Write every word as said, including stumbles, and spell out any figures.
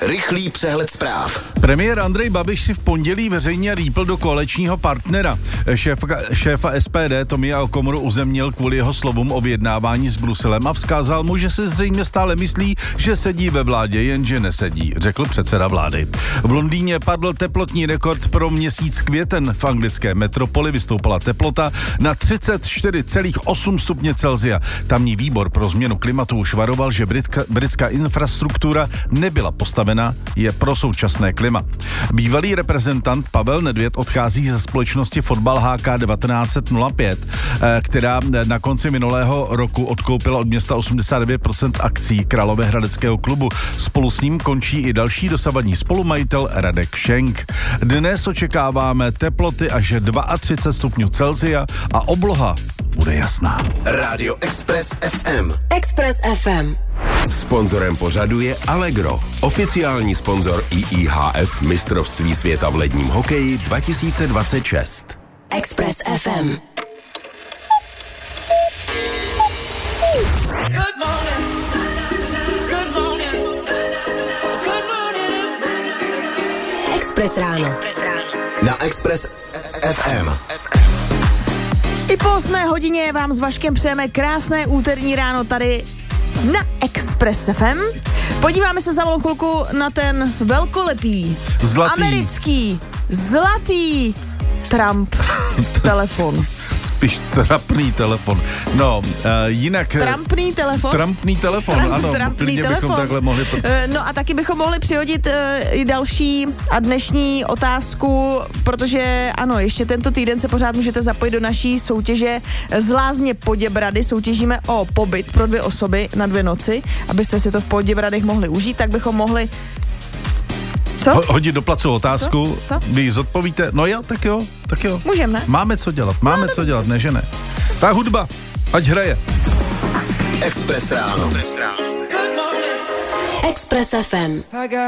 Rychlý přehled zpráv. Premiér Andrej Babiš si v pondělí veřejně rýpl do koaličního partnera. Šéf, šéfa S P D Tomia Okamoru uzemnil kvůli jeho slovům o vyjednávání s Bruselem a vzkázal mu, že si zřejmě stále myslí, že sedí ve vládě, jenže nesedí, řekl předseda vlády. V Londýně padl teplotní rekord pro měsíc květen. V anglické metropoli vystoupala teplota na třicet čtyři celá osm stupně Celsia. Tamní výbor pro změnu klimatu už varoval, že britská, britská infrastruktura nebyla postavena je pro současné klima. Bývalý reprezentant Pavel Nedvěd odchází ze společnosti Fotbal H K devatenáct nula pět, která na konci minulého roku odkoupila od města osmdesát devět procent akcí Královéhradeckého klubu. Spolu s ním končí i další dosavadní spolumajitel Radek Šenk. Dnes očekáváme teploty až třicet dva stupňů Celsia a obloha bude jasná. Rádio Express F M. Express F M. Sponzorem pořadu je Allegro, oficiální sponzor I I H F mistrovství světa v ledním hokeji dva tisíce dvacet šest. Express F M. Good morning. Good morning. Good morning. Express ráno. Na Express F M. I po osmé hodině vám s Vaškem přejeme krásné úterní ráno tady na Express F M. Podíváme se za malou chvilku na ten velkolepý, Zlatý. americký, zlatý Trump telefon. Spíš trapný telefon. No, uh, jinak... Trumpný telefon? Trumpný telefon, Trump, ano. Trumpný Klidně telefon. bychom takhle mohli... Uh, no a taky bychom mohli přihodit uh, i další a dnešní otázku, protože ano, ještě tento týden se pořád můžete zapojit do naší soutěže z Lázně Poděbrady. Soutěžíme o pobyt pro dvě osoby na dvě noci, abyste si to v Poděbradech mohli užít, tak bychom mohli... Co? Ho, hodit do placu otázku, Co? Co? vy ji zodpovíte, no jo, tak jo, tak jo. Můžeme, ne? Máme co dělat, máme No, co dělat, ne že ne. Ta hudba, ať hraje. Express ráno. Express F M.